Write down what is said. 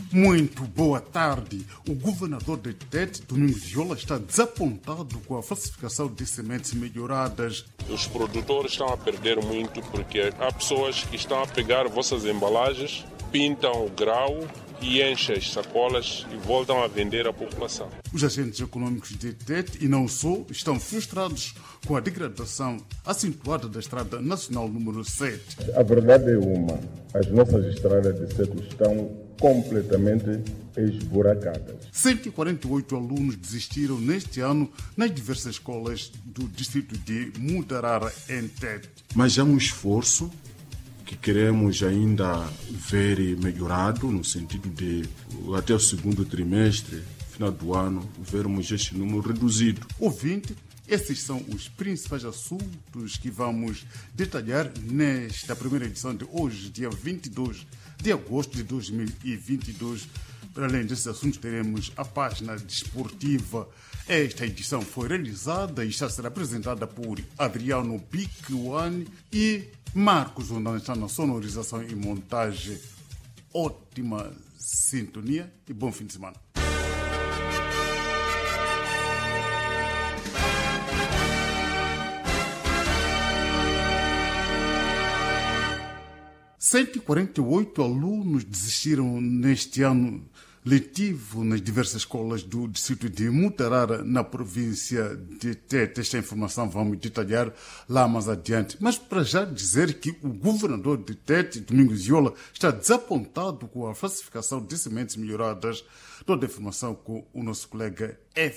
Muito boa tarde. O governador de Tete, Domingos Viola, está desapontado com a falsificação de sementes melhoradas. Os produtores estão a perder muito porque há pessoas que estão a pegar vossas embalagens, pintam o grau e enchem as sacolas e voltam a vender à população. Os agentes econômicos de Tete, e não só, estão frustrados com a degradação acentuada da Estrada Nacional número 7. A verdade é uma, as nossas estradas de Tete estão completamente esburacadas. 148 alunos desistiram neste ano nas diversas escolas do distrito de Mutarara, em Tete. Mas é um esforço que queremos ainda ver melhorado, no sentido de, até o segundo trimestre, final do ano, vermos este número reduzido. Ouvinte, esses são os principais assuntos que vamos detalhar nesta primeira edição de hoje, dia 22 de agosto de 2022. Para além desses assuntos, teremos a página desportiva. Esta edição foi realizada e está sendo apresentada por Adriano Bicuani e Marcos Ondana, está na sonorização e montagem. Ótima sintonia e bom fim de semana. ...148 alunos desistiram neste ano letivo nas diversas escolas do distrito de Mutarara, na província de Tete. Esta informação vamos detalhar lá mais adiante. Mas para já dizer que o governador de Tete, Domingos Viola, está desapontado com a falsificação de sementes melhoradas. Toda a informação com o nosso colega